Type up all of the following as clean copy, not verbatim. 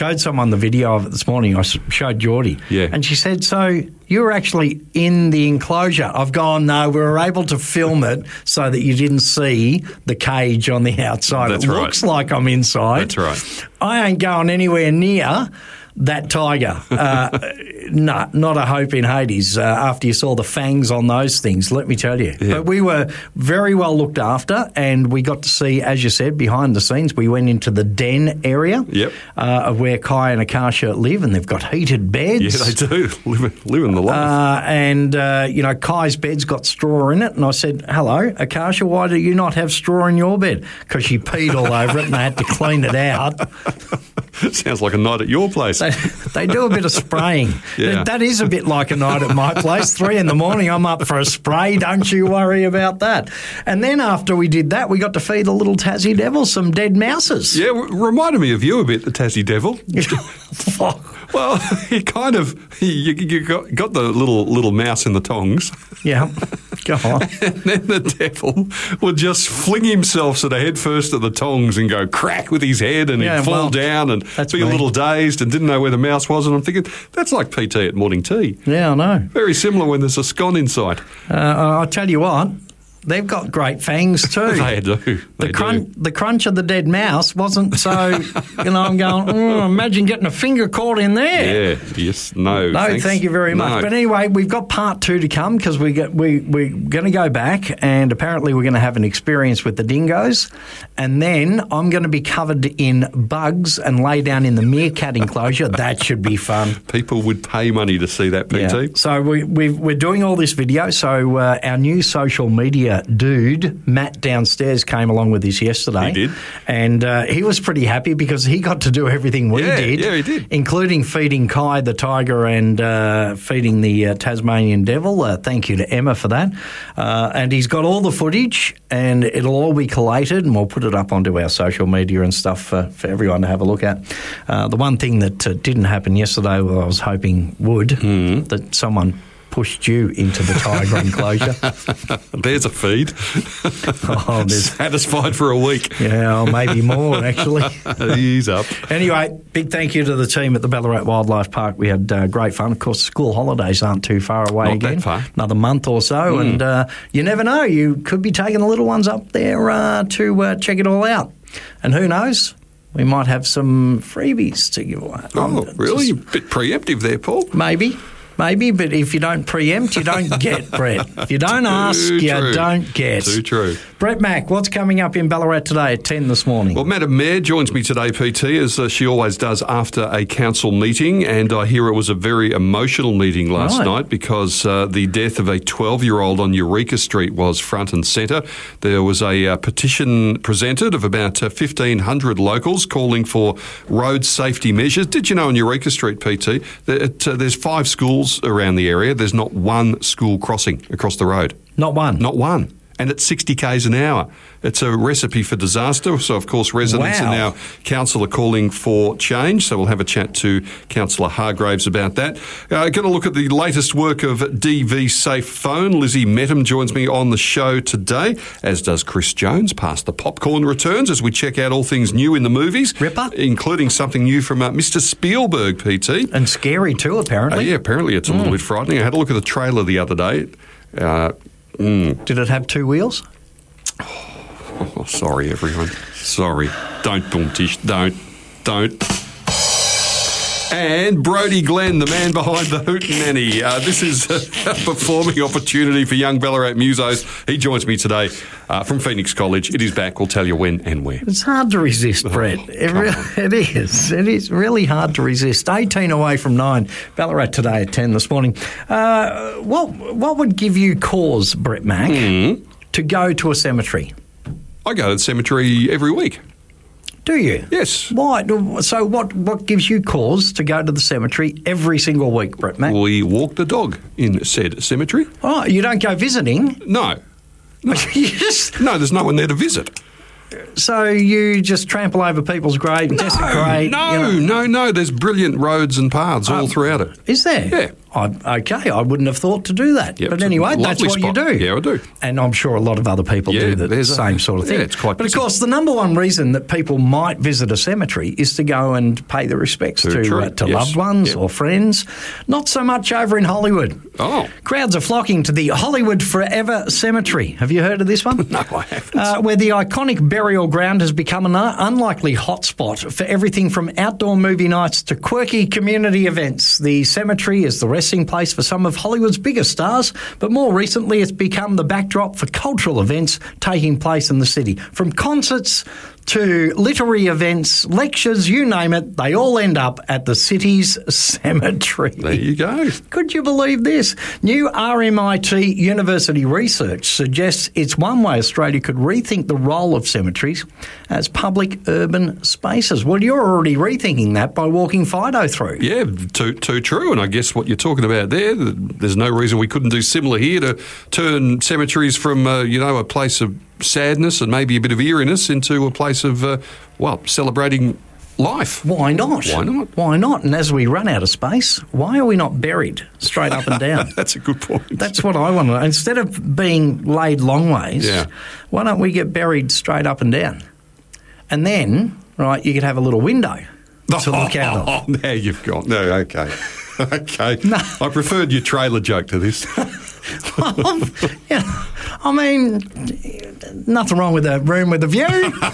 showed someone the video of it this morning. I showed Geordie. Yeah. And she said, so you were actually in the enclosure. I've gone, no, we were able to film it so that you didn't see the cage on the outside. That's it right. looks like I'm inside. That's right. I ain't going anywhere near that tiger. No, not a hope in Hades after you saw the fangs on those things, let me tell you. Yeah. But we were very well looked after, and we got to see, as you said, behind the scenes. We went into the den area of where Kai and Akasha live, and they've got heated beds. Yeah, they do. Living the life. And Kai's bed's got straw in it, and I said, hello, Akasha, why do you not have straw in your bed? Because she peed all over it, and they had to clean it out. Sounds like a night at your place. They do a bit of spraying. Yeah. That is a bit like a night at my place. 3 a.m, I'm up for a spray. Don't you worry about that. And then after we did that, we got to feed a little Tassie Devil some dead mouses. Yeah, reminded me of you a bit, the Tassie Devil. Well, you kind of you got the little mouse in the tongs. Yeah, go on. And then the devil would just fling himself sort of head first at the tongs and go crack with his head, and he'd fall down and be a little dazed and didn't know where the mouse was. And I'm thinking, that's like PT at morning tea. Yeah, I know. Very similar when there's a scone in sight. I'll tell you what. They've got great fangs too. They do. The crunch of the dead mouse wasn't so, I'm going, imagine getting a finger caught in there. Yeah, yes, no. Thanks. Thank you very much. No. But anyway, we've got part 2 to come because we're going to go back, and apparently we're going to have an experience with the dingoes. And then I'm going to be covered in bugs and lay down in the meerkat enclosure. That should be fun. People would pay money to see that, PT. Yeah. So we're doing all this video. So our new social media dude, Matt downstairs, came along with us yesterday. He did. And he was pretty happy because he got to do everything we did. Yeah, he did. Including feeding Kai the tiger and feeding the Tasmanian devil. Thank you to Emma for that. And he's got all the footage, and it'll all be collated, and we'll put it up onto our social media and stuff for everyone to have a look at. The one thing that didn't happen yesterday, well, I was hoping would, that someone pushed you into the tiger enclosure. There's a feed. Satisfied for a week. Yeah, or maybe more, actually. He's up. Anyway, big thank you to the team at the Ballarat Wildlife Park. We had great fun. Of course, school holidays aren't too far away Not again. that far. Another month or so. And you never know. You could be taking the little ones up there to check it all out. And who knows? We might have some freebies to give away. Oh, really? A bit preemptive there, Paul. Maybe, but if you don't preempt, you don't get, Brett. If you don't ask, you don't get. Too true. Brett Mack, what's coming up in Ballarat today at 10 this morning? Well, Madam Mayor joins me today, PT, as she always does after a council meeting, and I hear it was a very emotional meeting last night because the death of a 12-year-old on Eureka Street was front and centre. There was a petition presented of about 1,500 locals calling for road safety measures. Did you know on Eureka Street, PT, that there's 5 schools around the area? There's not one school crossing across the road. Not one? Not one. And it's 60 k's an hour. It's a recipe for disaster. So, of course, residents and our council are calling for change. So we'll have a chat to Councillor Hargraves about that. Going to look at the latest work of DV Safe Phone. Lizzie Mettam joins me on the show today, as does Chris Jones. Past the popcorn returns as we check out all things new in the movies. Ripper. Including something new from Mr. Spielberg, PT. And scary too, apparently. Yeah, apparently it's a little bit frightening. I had a look at the trailer the other day. Did it have 2 wheels? Oh, sorry, everyone. Sorry. Don't, Boomtish. Don't. And Brodie Glenn, the man behind the Hootenanny. This is a performing opportunity for young Ballarat musos. He joins me today from Phoenix College. It is back. We'll tell you when and where. It's hard to resist, Brett. It is. It is really hard to resist. 18 away from 9. Ballarat today at 10 this morning. What would give you cause, Brett Mack, to go to a cemetery? I go to the cemetery every week. Do you? Yes. Why? So what gives you cause to go to the cemetery every single week, Brett Mack? We walk the dog in said cemetery. Oh, you don't go visiting? No. No, there's no one there to visit. So you just trample over people's graves, desecrate? No. There's brilliant roads and paths all throughout it. Is there? Yeah. I wouldn't have thought to do that. Yep, but anyway, that's what you do. Yeah, I do. And I'm sure a lot of other people do the same sort of thing. Yeah, it's quite But of course, the number one reason that people might visit a cemetery is to go and pay their respects to loved ones or friends. Not so much over in Hollywood. Oh. Crowds are flocking to the Hollywood Forever Cemetery. Have you heard of this one? No, I haven't. Where the iconic burial ground has become an unlikely hotspot for everything from outdoor movie nights to quirky community events. The cemetery is the resting place for some of Hollywood's biggest stars, but more recently it's become the backdrop for cultural events taking place in the city. From concerts to literary events, lectures, you name it, they all end up at the city's cemetery. There you go. Could you believe this? New RMIT University research suggests it's one way Australia could rethink the role of cemeteries as public urban spaces. Well, you're already rethinking that by walking Fido through. Yeah, too true. And I guess what you're talking about there's no reason we couldn't do similar here to turn cemeteries from, a place of sadness and maybe a bit of eeriness into a place of, celebrating life. Why not? Why not? Why not? And as we run out of space, why are we not buried straight up and down? That's a good point. That's what I want to know. Instead of being laid long ways, why don't we get buried straight up and down? And then, you could have a little window to look out of. Oh, now you've got... No, okay. Okay. No. I preferred your trailer joke to this. Nothing wrong with a room with a view.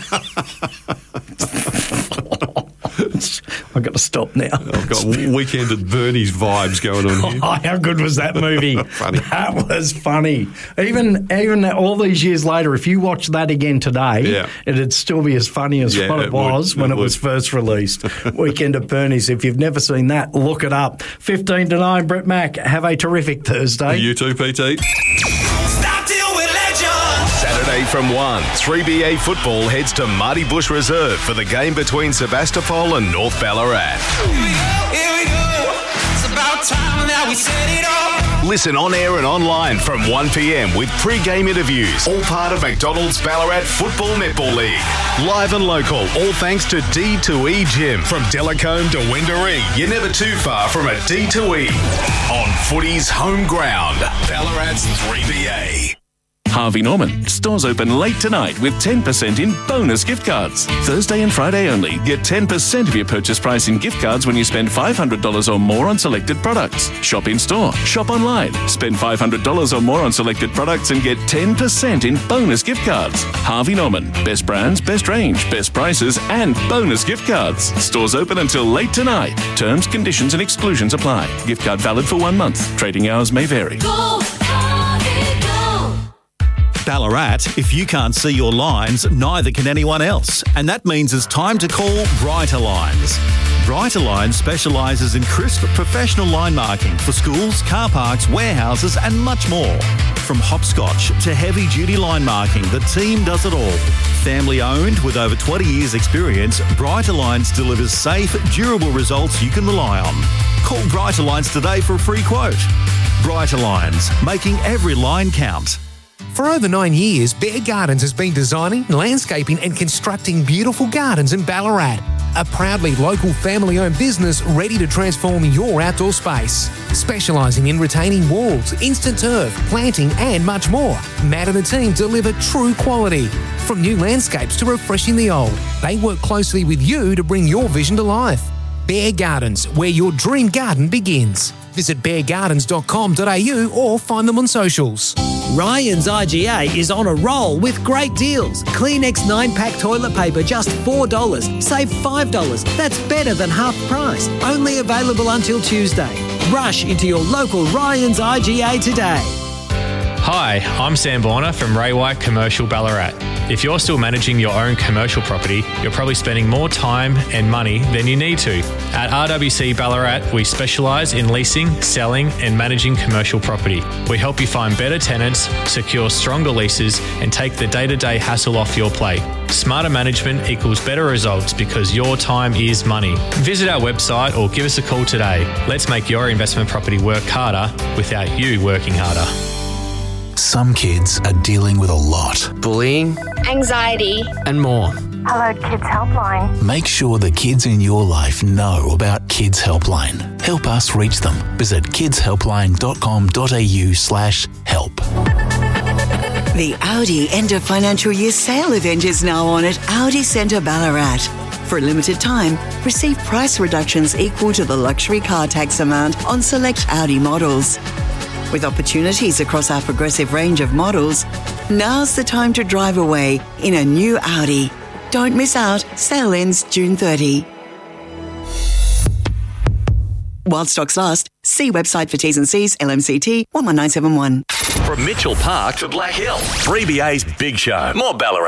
I've got to stop now. I've got Weekend at Bernie's vibes going on here. Oh, how good was that movie? Funny. That was funny. Even all these years later, if you watch that again today, it'd still be as funny as what it was when it was first released. Weekend at Bernie's. If you've never seen that, look it up. 15 to 9, Brett Mack. Have a terrific Thursday. You too, PT. Saturday from 1, 3BA Football heads to Marty Bush Reserve for the game between Sebastopol and North Ballarat. Here we go. It's about time that we set it off. Listen on air and online from 1 p.m. with pre-game interviews, all part of McDonald's Ballarat Football Netball League. Live and local, all thanks to D2E Gym. From Delacombe to Wendouree, you're never too far from a D2E. On footy's home ground, Ballarat's 3BA. Harvey Norman. Stores open late tonight with 10% in bonus gift cards. Thursday and Friday only. Get 10% of your purchase price in gift cards when you spend $500 or more on selected products. Shop in store. Shop online. Spend $500 or more on selected products and get 10% in bonus gift cards. Harvey Norman. Best brands, best range, best prices and bonus gift cards. Stores open until late tonight. Terms, conditions and exclusions apply. Gift card valid for 1 month. Trading hours may vary. Go, Harvey, go. Ballarat, if you can't see your lines, neither can anyone else. And that means it's time to call Brighter Lines. Brighter Lines specialises in crisp professional line marking for schools, car parks, warehouses and much more. From hopscotch to heavy-duty line marking, the team does it all. Family owned with over 20 years experience, Brighter Lines delivers safe, durable results you can rely on. Call Brighter Lines today for a free quote. Brighter Lines, making every line count. For over 9 years, Bear Gardens has been designing, landscaping and constructing beautiful gardens in Ballarat. A proudly local family-owned business ready to transform your outdoor space. Specialising in retaining walls, instant turf, planting and much more. Matt and the team deliver true quality. From new landscapes to refreshing the old, they work closely with you to bring your vision to life. Bear Gardens, where your dream garden begins. Visit beargardens.com.au or find them on socials. Ryan's IGA is on a roll with great deals. Kleenex 9-pack toilet paper just $4. Save $5. That's better than half price. Only available until Tuesday. Rush into your local Ryan's IGA today. Hi, I'm Sam Borner from Ray White Commercial Ballarat. If you're still managing your own commercial property, you're probably spending more time and money than you need to. At RWC Ballarat, we specialise in leasing, selling and managing commercial property. We help you find better tenants, secure stronger leases and take the day-to-day hassle off your plate. Smarter management equals better results because your time is money. Visit our website or give us a call today. Let's make your investment property work harder without you working harder. Some kids are dealing with a lot. Bullying, anxiety, and more. Hello, Kids Helpline. Make sure the kids in your life know about Kids Helpline. Help us reach them. Visit kidshelpline.com.au/help. The Audi end of financial year sale event is now on at Audi Centre Ballarat. For a limited time, receive price reductions equal to the luxury car tax amount on select Audi models. With opportunities across our progressive range of models, now's the time to drive away in a new Audi. Don't miss out. Sale ends June 30. While stocks last, see website for T's and C's, LMCT 11971. From Mitchell Park to Black Hill, 3BA's Big Show. More Ballarat.